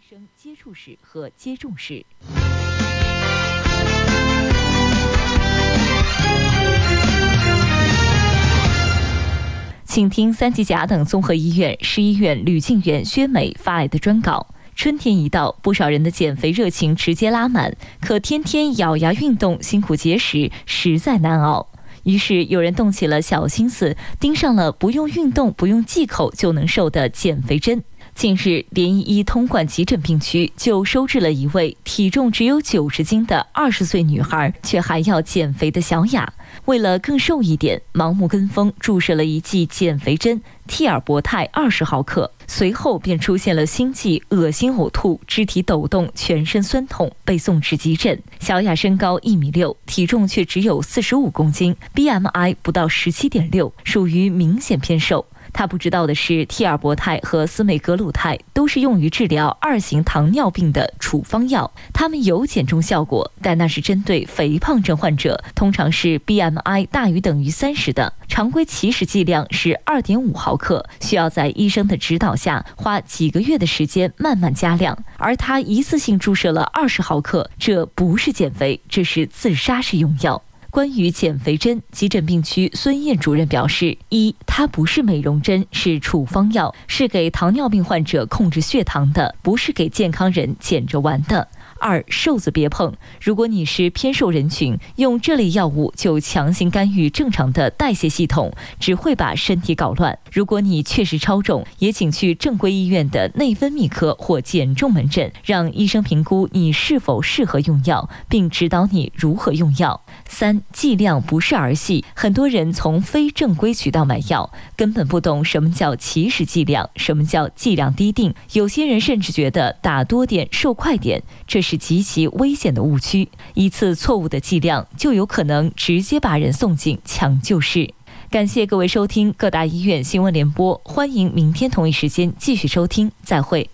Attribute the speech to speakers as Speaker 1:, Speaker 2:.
Speaker 1: 生接触史和接种史。请听三级甲等综合医院市医院吕静媛、薛美发来的专稿。春天一到，不少人的减肥热情直接拉满，可天天咬牙运动、辛苦节食，实在难熬。于是有人动起了小心思，盯上了不用运动、不用忌口就能瘦的减肥针。近日，联谊通贯急诊病区就收治了一位体重只有90斤的20岁女孩，却还要减肥的小雅。为了更瘦一点，盲目跟风注射了一剂减肥针替尔博泰20毫克，随后便出现了心悸、恶心、呕吐、肢体抖动、全身酸痛，被送至急诊。小雅身高1.6米，体重却只有45公斤 ，BMI 不到17.6，属于明显偏瘦。他不知道的是，替尔博泰和司美格鲁肽都是用于治疗2型糖尿病的处方药，它们有减重效果，但那是针对肥胖症患者，通常是 BMI 大于等于30的。常规起始剂量是2.5毫克，需要在医生的指导下花几个月的时间慢慢加量。而他一次性注射了20毫克，这不是减肥，这是自杀式用药。关于减肥针，急诊病区孙燕主任表示：一，它不是美容针，是处方药，是给糖尿病患者控制血糖的，不是给健康人捡着玩的。二，瘦子别碰，如果你是偏瘦人群，用这类药物就强行干预正常的代谢系统，只会把身体搞乱。如果你确实超重，也请去正规医院的内分泌科或减重门诊，让医生评估你是否适合用药，并指导你如何用药。三，剂量不是儿戏，很多人从非正规渠道买药，根本不懂什么叫起始剂量，什么叫剂量低定，有些人甚至觉得打多点瘦快点，这是极其危险的误区。一次错误的剂量就有可能直接把人送进抢救室。感谢各位收听各大医院新闻联播，欢迎明天同一时间继续收听，再会。